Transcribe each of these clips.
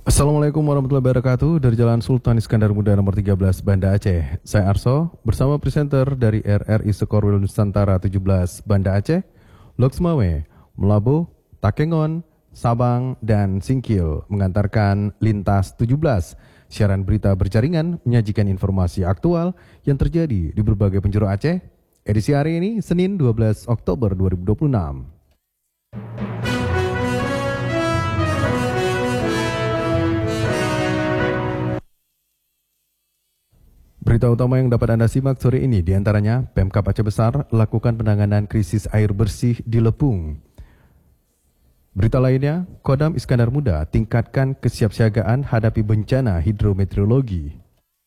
Assalamualaikum warahmatullahi wabarakatuh. Dari Jalan Sultan Iskandar Muda nomor 13 Banda Aceh. Saya Arso bersama presenter dari RRI Sekorwil Nusantara 17 Banda Aceh, Loksmawe, Melabuh, Takengon, Sabang, dan Singkil mengantarkan Lintas 17. Siaran berita berjaringan menyajikan informasi aktual yang terjadi di berbagai penjuru Aceh. Edisi hari ini Senin 12 Oktober 2026. Berita utama yang dapat Anda simak sore ini diantaranya Pemkab Aceh Besar lakukan penanganan krisis air bersih di Lepung. Berita lainnya, Kodam Iskandar Muda tingkatkan kesiapsiagaan hadapi bencana hidrometeorologi.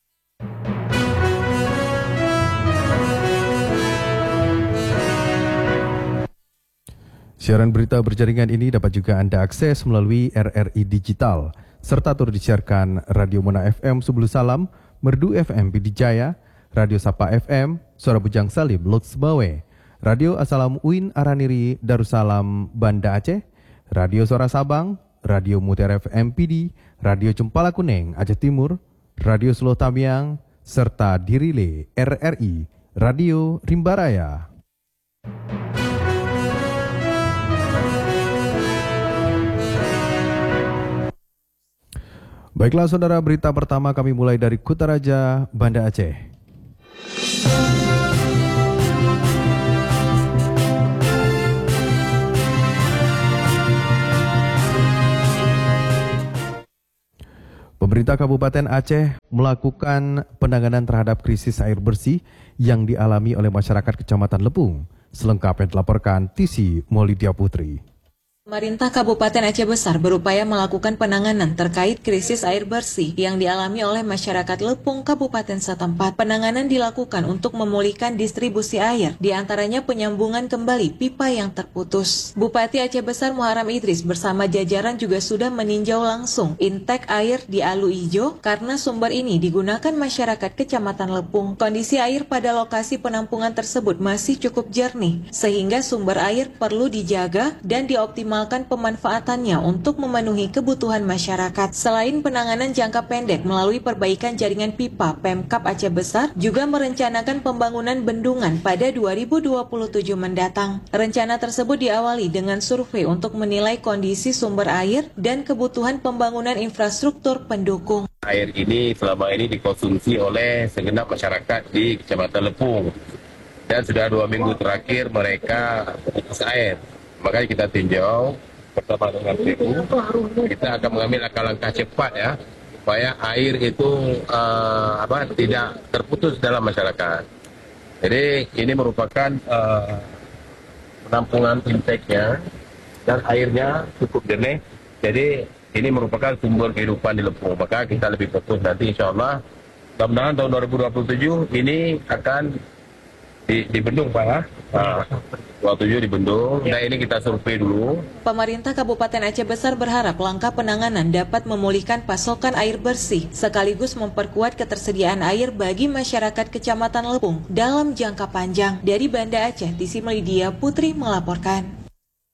Siaran berita berjaringan ini dapat juga Anda akses melalui RRI Digital, serta turut disiarkan Radio Mona FM Subulu Salam, Merdu FM Pidijaya, Radio Sapa FM, Suara Bujang Salim, Loksmawe, Radio Assalam Uin Araniri Darussalam Banda Aceh, Radio Suara Sabang, Radio Mutiara FM PD, Radio Cempala Kuning Aceh Timur, Radio Selo Tamiang, serta Dirile RRI, Radio Rimbaraya. Baiklah saudara, berita pertama kami mulai dari Kutaraja, Banda Aceh. Pemerintah Kabupaten Aceh melakukan penanganan terhadap krisis air bersih yang dialami oleh masyarakat Kecamatan Lepung. Selengkapnya dilaporkan Tisi Maulidia Putri. Pemerintah Kabupaten Aceh Besar berupaya melakukan penanganan terkait krisis air bersih yang dialami oleh masyarakat Lepung Kabupaten setempat. Penanganan dilakukan untuk memulihkan distribusi air, diantaranya penyambungan kembali pipa yang terputus. Bupati Aceh Besar Muharam Idris bersama jajaran juga sudah meninjau langsung intek air di Alu Ijo karena sumber ini digunakan masyarakat Kecamatan Lepung. Kondisi air pada lokasi penampungan tersebut masih cukup jernih, sehingga sumber air perlu dijaga dan dioptimalkan pemanfaatannya untuk memenuhi kebutuhan masyarakat. Selain penanganan jangka pendek melalui perbaikan jaringan pipa, Pemkab Aceh Besar juga merencanakan pembangunan bendungan pada 2027 mendatang. Rencana tersebut diawali dengan survei untuk menilai kondisi sumber air dan kebutuhan pembangunan infrastruktur pendukung. Air ini selama ini dikonsumsi oleh segenap masyarakat di Kecamatan Lepung. Dan sudah 2 minggu terakhir mereka putus air. Makanya kita tinjau bersama dengan PU, kita akan mengambil langkah-langkah cepat ya, supaya air itu tidak terputus dalam masyarakat. Jadi ini merupakan penampungan inteknya dan airnya cukup jernih. Jadi ini merupakan sumber kehidupan di Lepung. Maka kita lebih fokus nanti insya Allah mudah-mudahan tahun 2027 ini akan dibendung Pak ya. 27 dibendung. Nah ini kita survei dulu. Pemerintah Kabupaten Aceh Besar berharap langkah penanganan dapat memulihkan pasokan air bersih sekaligus memperkuat ketersediaan air bagi masyarakat Kecamatan Lepung dalam jangka panjang. Dari Banda Aceh, Tisi Maulidia Putri melaporkan.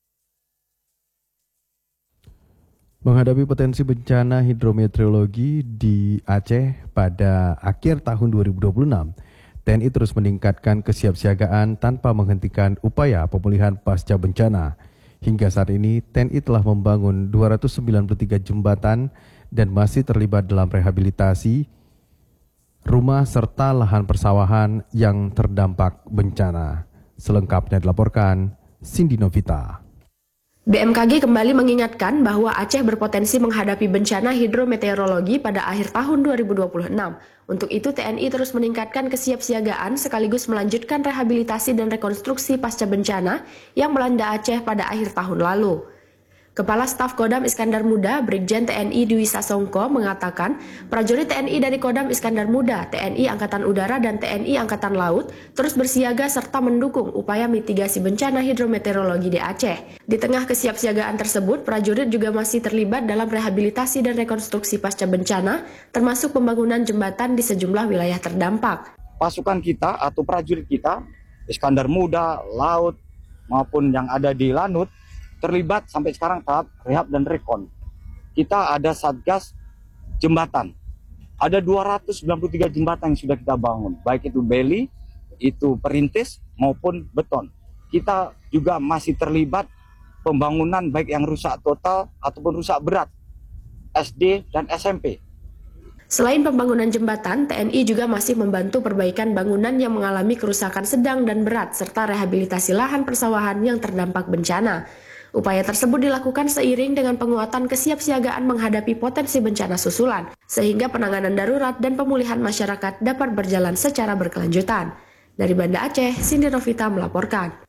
Menghadapi potensi bencana hidrometeorologi di Aceh pada akhir tahun 2026, TNI terus meningkatkan kesiapsiagaan tanpa menghentikan upaya pemulihan pasca bencana. Hingga saat ini, TNI telah membangun 293 jembatan dan masih terlibat dalam rehabilitasi rumah serta lahan persawahan yang terdampak bencana. Selengkapnya dilaporkan Cindy Novita. BMKG kembali mengingatkan bahwa Aceh berpotensi menghadapi bencana hidrometeorologi pada akhir tahun 2026. Untuk itu TNI terus meningkatkan kesiapsiagaan sekaligus melanjutkan rehabilitasi dan rekonstruksi pasca bencana yang melanda Aceh pada akhir tahun lalu. Kepala Staf Kodam Iskandar Muda, Brigjen TNI Dwi Sasongko mengatakan, prajurit TNI dari Kodam Iskandar Muda, TNI Angkatan Udara dan TNI Angkatan Laut terus bersiaga serta mendukung upaya mitigasi bencana hidrometeorologi di Aceh. Di tengah kesiapsiagaan tersebut, prajurit juga masih terlibat dalam rehabilitasi dan rekonstruksi pasca bencana, termasuk pembangunan jembatan di sejumlah wilayah terdampak. Pasukan kita atau prajurit kita, Iskandar Muda, Laut, maupun yang ada di Lanut, terlibat sampai sekarang tahap rehab dan rekon. kita ada Satgas jembatan. Ada 293 jembatan yang sudah kita bangun, baik itu beli, itu perintis maupun beton. Kita juga masih terlibat pembangunan baik yang rusak total ataupun rusak berat, SD dan SMP. Selain pembangunan jembatan, TNI juga masih membantu perbaikan bangunan yang mengalami kerusakan sedang dan berat, serta rehabilitasi lahan persawahan yang terdampak bencana. Upaya tersebut dilakukan seiring dengan penguatan kesiapsiagaan menghadapi potensi bencana susulan, sehingga penanganan darurat dan pemulihan masyarakat dapat berjalan secara berkelanjutan. Dari Banda Aceh, Cindy Novita melaporkan.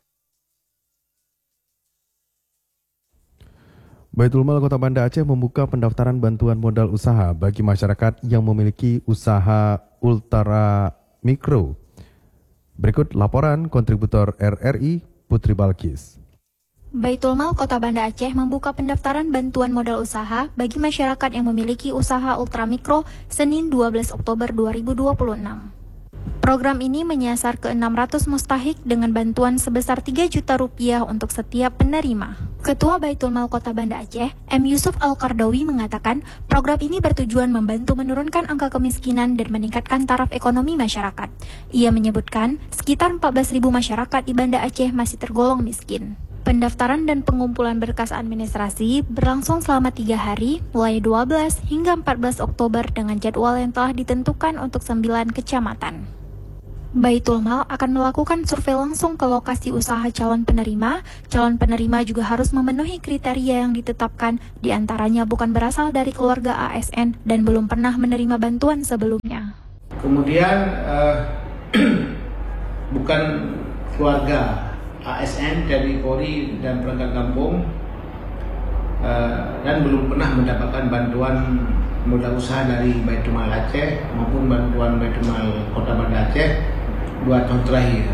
Baitul Mal Kota Banda Aceh membuka pendaftaran bantuan modal usaha bagi masyarakat yang memiliki usaha ultra mikro. Berikut laporan kontributor RRI Putri Balkis. Baitul Mal Kota Banda Aceh membuka pendaftaran bantuan modal usaha bagi masyarakat yang memiliki usaha ultramikro Senin 12 Oktober 2026. Program ini menyasar ke 600 mustahik dengan bantuan sebesar 3 juta rupiah untuk setiap penerima. Ketua Baitul Mal Kota Banda Aceh, M. Yusuf Al-Qardawi mengatakan, program ini bertujuan membantu menurunkan angka kemiskinan dan meningkatkan taraf ekonomi masyarakat. Ia menyebutkan, sekitar 14.000 masyarakat di Banda Aceh masih tergolong miskin. Pendaftaran dan pengumpulan berkas administrasi berlangsung selama 3 hari, mulai 12 hingga 14 Oktober dengan jadwal yang telah ditentukan untuk 9 kecamatan. Baitul Mal akan melakukan survei langsung ke lokasi usaha calon penerima. Calon penerima juga harus memenuhi kriteria yang ditetapkan, diantaranya bukan berasal dari keluarga ASN dan belum pernah menerima bantuan sebelumnya. Kemudian bukan keluarga ASN dari Polri dan perangkat kampung dan belum pernah mendapatkan bantuan modal usaha dari Baitul Mal Aceh maupun bantuan Baitul Mal Kota Banda Aceh 2 tahun terakhir.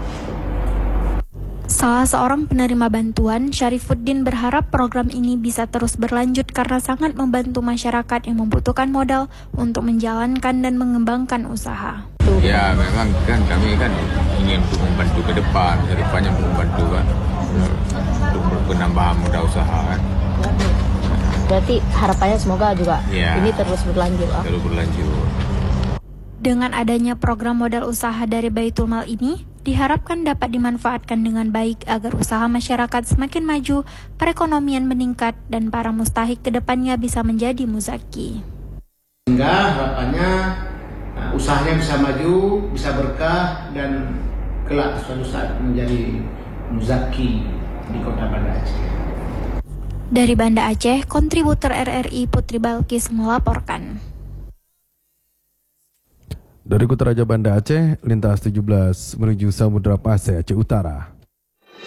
Salah seorang penerima bantuan, Syarifuddin, berharap program ini bisa terus berlanjut karena sangat membantu masyarakat yang membutuhkan modal untuk menjalankan dan mengembangkan usaha. Ya memang kan kami kan ingin untuk membantu ke depan, kedepannya membantu kan untuk penambahan modal usaha kan. Berarti harapannya semoga juga ini terus berlanjut. Terus berlanjut. Dengan adanya program modal usaha dari Baitul Mal ini, diharapkan dapat dimanfaatkan dengan baik agar usaha masyarakat semakin maju, perekonomian meningkat, dan para mustahik kedepannya bisa menjadi muzaki. Sehingga harapannya usahanya bisa maju, bisa berkah, dan kelak suatu saat menjadi muzaki di Kota Banda Aceh. Dari Banda Aceh, kontributor RRI Putri Balkis melaporkan. Dari Kota Raja Banda Aceh, lintas 17 menuju Samudra Pasai Aceh Utara.